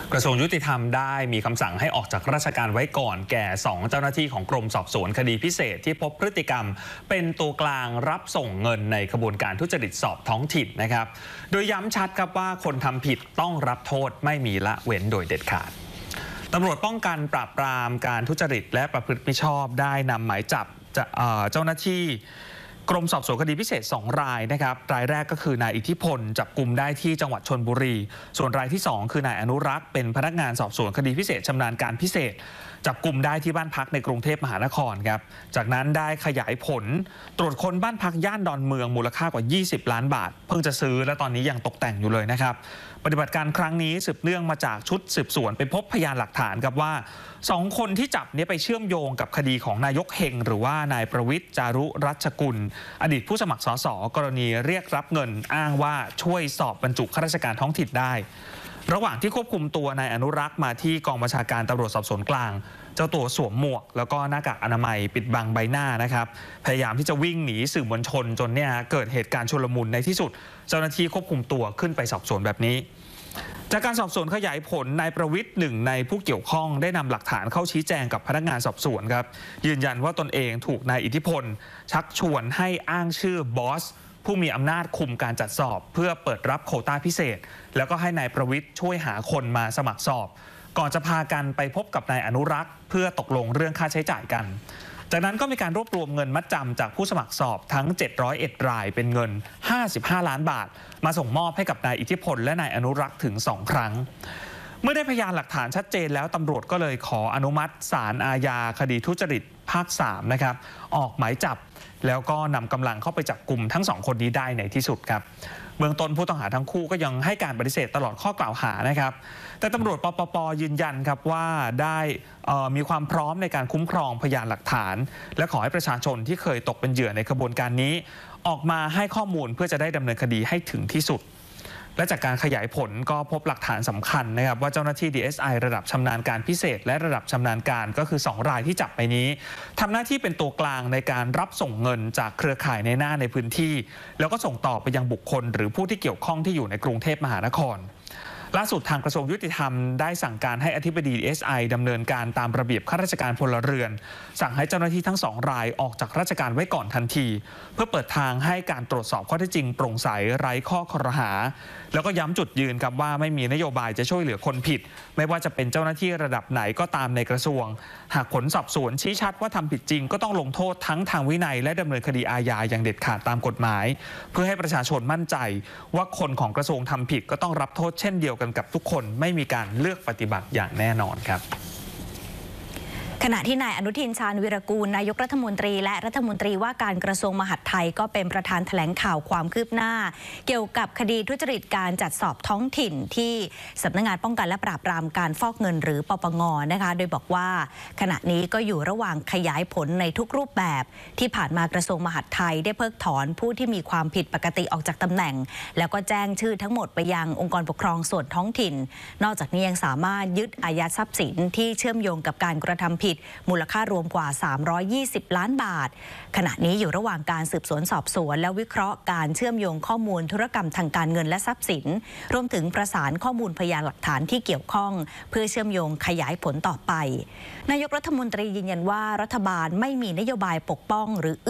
กระทรวงยุติธรรมได้มีคำสั่งให้ออกจากราชการไว้ก่อนแก่2เจ้าหน้าที่ของกรมสอบสวนคดีพิเศษที่พบพฤติกรรมเป็นตัวกลางรับส่งเงินในขบวนการทุจริตสอบท้องถิ่นนะครับโดยย้ำชัดครับว่าคนทำผิดต้องรับโทษไม่มีละเว้นโดยเด็ดขาดตำรวจป้องกันปราบปรามการทุจริตและประพฤติมิชอบได้นำหมายจับเจ้าหน้าที่กรมสอบสวนคดีพิเศษ2รายนะครับรายแรกก็คือนายอิทธิพลจับกุมได้ที่จังหวัดชลบุรีส่วนรายที่2คือนายอนุรักษ์เป็นพนักงานสอบสวนคดีพิเศษชำนาญการพิเศษจับกุมได้ที่บ้านพักในกรุงเทพมหานครครับจากนั้นได้ขยายผลตรวจค้นบ้านพักย่านดอนเมืองมูลค่ากว่า20ล้านบาทเพิ่งจะซื้อและตอนนี้ยังตกแต่งอยู่เลยนะครับปฏิบัติการครั้งนี้สืบเนื่องมาจากชุดสืบสวนไปพบพยานหลักฐานครับว่า2คนที่จับนี้ไปเชื่อมโยงกับคดีของนายกเฮงหรือว่านายประวิตรจารุรัชกุลอดีตผู้สมัครสสกรณีเรียกรับเงินอ้างว่าช่วยสอบบรรจุข้าราชการท้องถิ่นได้ระหว่างที่ควบคุมตัวนายอนุรักษ์มาที่กองบัญชาการตำรวจสอบสวนกลางเจ้าตัวสวมหมวกแล้วก็หน้ากากอนามัยปิดบังใบหน้านะครับพยายามที่จะวิ่งหนีสื่อมวลชนจนเนี่ยเกิดเหตุการณ์ชุลมุนในที่สุดเจ้าหน้าที่ควบคุมตัวขึ้นไปสอบสวนแบบนี้จากการสอบสวนขยายผลนายประวิตรหนึ่งในผู้เกี่ยวข้องได้นำหลักฐานเข้าชี้แจงกับพนักงานสอบสวนครับยืนยันว่าตนเองถูกนายอิทธิพลชักชวนให้อ้างชื่อบอสผู้มีอำนาจคุมการจัดสอบเพื่อเปิดรับโควต้าพิเศษแล้วก็ให้นายประวิตรช่วยหาคนมาสมัครสอบก่อนจะพากันไปพบกับนายอนุรักษ์เพื่อตกลงเรื่องค่าใช้จ่ายกันจากนั้นก็มีการรวบรวมเงินมัดจำจากผู้สมัครสอบทั้ง701รายเป็นเงิน55ล้านบาทมาส่งมอบให้กับนายอิทธิพลและนายอนุรักษ์ถึง2ครั้งเมื่อได้พยานหลักฐานชัดเจนแล้วตำรวจก็เลยขออนุมัติศาลอาญาคดีทุจริตภาค3นะครับออกหมายจับแล้วก็นำกำลังเข้าไปจับกุมทั้ง2คนนี้ได้ในที่สุดครับเบื้องต้นผู้ต้องหาทั้งคู่ก็ยังให้การปฏิเสธตลอดข้อกล่าวหานะครับแต่ตำรวจปปยืนยันครับว่าได้มีความพร้อมในการคุ้มครองพยานหลักฐานและขอให้ประชาชนที่เคยตกเป็นเหยื่อในกระบวนการนี้ออกมาให้ข้อมูลเพื่อจะได้ดำเนินคดีให้ถึงที่สุดและจากการขยายผลก็พบหลักฐานสำคัญนะครับว่าเจ้าหน้าที่ DSI ระดับชำนาญการพิเศษและระดับชำนาญการก็คือ2รายที่จับไปนี้ทำหน้าที่เป็นตัวกลางในการรับส่งเงินจากเครือข่ายในหน้าในพื้นที่แล้วก็ส่งต่อไปยังบุคคลหรือผู้ที่เกี่ยวข้องที่อยู่ในกรุงเทพมหานครล่าสุดทางกระทรวงยุติธรรมได้สั่งการให้อธิบดี DSI ดำเนินการตามระเบียบข้าราชการพลเรือนสั่งให้เจ้าหน้าที่ทั้ง2รายออกจากราชการไว้ก่อนทันทีเพื่อเปิดทางให้การตรวจสอบข้อเท็จจริงโปร่งใสไร้ข้อครหาแล้วก็ย้ำจุดยืนครับว่าไม่มีนโยบายจะช่วยเหลือคนผิดไม่ว่าจะเป็นเจ้าหน้าที่ระดับไหนก็ตามในกระทรวงหากผลสอบสวนชี้ชัดว่าทำผิดจริงก็ต้องลงโทษทั้งทางวินัยและดำเนินคดีอาญาอย่างเด็ดขาดตามกฎหมายเพื่อให้ประชาชนมั่นใจว่าคนของกระทรวงทำผิดก็ต้องรับโทษเช่นเดียวกันกับทุกคนไม่มีการเลือกปฏิบัติอย่างแน่นอนครับขณะที่นายอนุทินชาญวิรากูลนายกรัฐมนตรีและรัฐมนตรีว่าการกระทรวงมหาดไทยก็เป็นประธานแถลงข่าวความคืบหน้าเกี่ยวกับคดีทุจริตการจัดสอบท้องถิ่นที่สำนักงานป้องกันและปราบปรามการฟอกเงินหรือปปงนะคะโดยบอกว่าขณะนี้ก็อยู่ระหว่างขยายผลในทุกรูปแบบที่ผ่านมากระทรวงมหาดไทยได้เพิกถอนผู้ที่มีความผิดปกติออกจากตำแหน่งแล้วก็แจ้งชื่อทั้งหมดไปยังองค์กรปกครองส่วนท้องถิ่นนอกจากนี้ยังสามารถยึดอายัดทรัพย์สินที่เชื่อมโยงกับการกระทำผิดมูลค่ารวมกว่า320ล้านบาทขณะนี้อยู่ระหว่างการสืบสวนสอบสวนและวิเคราะห์การเชื่อมโยงข้อมูลธุรกรรมทางการเงินและทรัพย์สินรวมถึงประสานข้อมูลพยานหลักฐานที่เกี่ยวข้องเพื่อเชื่อมโยงขยายผลต่อไปนายกรัฐมนตรียืนยันว่ารัฐบาลไม่มีนโยบายปกป้องหรือ